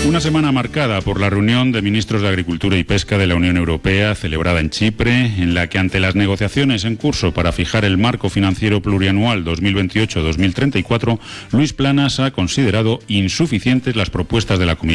Una semana marcada por la reunión de ministros de Agricultura y Pesca de la Unión Europea celebrada en Chipre, en la que ante las negociaciones en curso para fijar el marco financiero plurianual 2028-2034, Luis Planas ha considerado insuficientes las propuestas de la Comisión